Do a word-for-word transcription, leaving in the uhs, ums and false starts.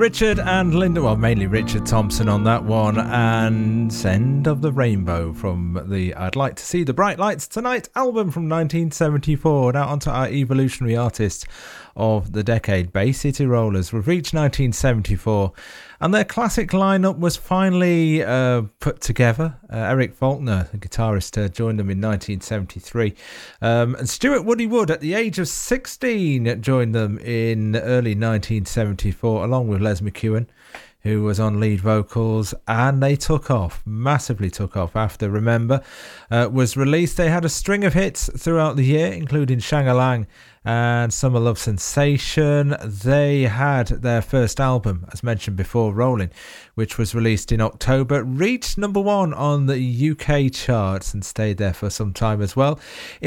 Richard and Linda, well, mainly Richard Thompson on that one, and End of the Rainbow from the I'd Like to See the Bright Lights Tonight album from nineteen seventy-four. Now onto our evolutionary artist of the decade, Bay City Rollers. We've reached nineteen seventy-four and their classic lineup was finally uh, put together. Uh, Eric Faulkner, the guitarist, uh, joined them in nineteen seventy-three. Um, and Stuart Woody Wood, at the age of sixteen, joined them in early nineteen seventy-four, along with Les McEwen, who was on lead vocals, and they took off, massively took off after Remember uh, was released. They had a string of hits throughout the year, including Shang-a-Lang and Summer Love Sensation. They had their first album, as mentioned before, Rolling, which was released in October, reached number one on the U K charts and stayed there for some time as well.